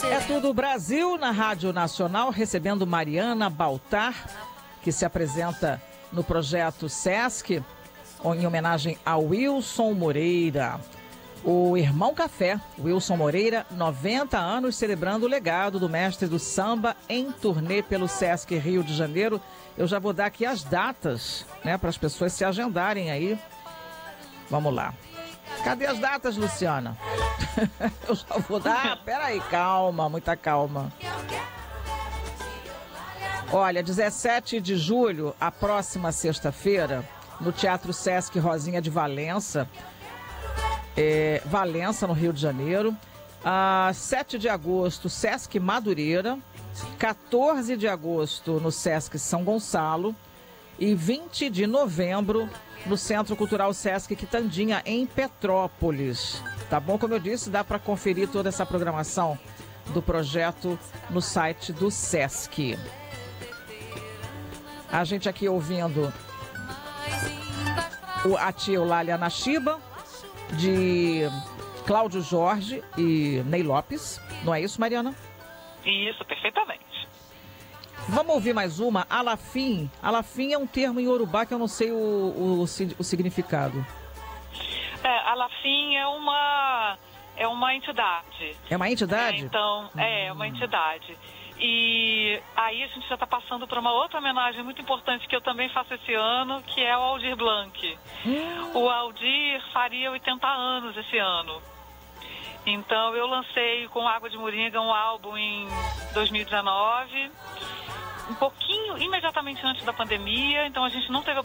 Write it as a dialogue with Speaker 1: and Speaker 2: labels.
Speaker 1: É tudo Brasil na Rádio Nacional, recebendo Mariana Baltar, que se apresenta no projeto Sesc, em homenagem a Wilson Moreira. O Irmão Café, Wilson Moreira, 90 anos, celebrando o legado do mestre do samba em turnê pelo Sesc Rio de Janeiro. Eu já vou dar aqui as datas, né, para as pessoas se agendarem aí. Vamos lá. Cadê as datas, Luciana? Eu já vou dar. Peraí, calma, muita calma. Olha, 17 de julho, a próxima sexta-feira, no Teatro Sesc Rosinha de Valença, Valença, no Rio de Janeiro. 7 de agosto, Sesc Madureira. 14 de agosto, no Sesc São Gonçalo. E 20 de novembro, no Centro Cultural Sesc Quitandinha, em Petrópolis. Tá bom? Como eu disse, dá para conferir toda essa programação do projeto no site do Sesc. A gente aqui ouvindo a tia Eulália Nashiba, de Cláudio Jorge e Ney Lopes. Não é isso, Mariana?
Speaker 2: Isso, perfeitamente.
Speaker 1: Vamos ouvir mais uma. Alafim. Alafim é um termo em Yorubá que eu não sei o significado.
Speaker 2: Alafim é uma entidade.
Speaker 1: É uma entidade?
Speaker 2: Então, é uma entidade. E aí a gente já está passando por uma outra homenagem muito importante que eu também faço esse ano, que é o Aldir Blanc. O Aldir faria 80 anos esse ano. Então eu lancei com Água de Moringa um álbum em 2019, um pouquinho, imediatamente antes da pandemia, então a gente não teve a